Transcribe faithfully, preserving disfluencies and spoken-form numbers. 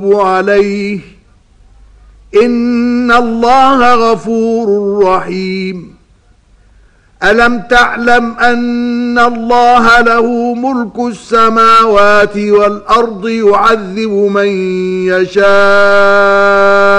عليه إن الله غفور رحيم. ألم تعلم أن الله له ملك السماوات والأرض يعذب من يشاء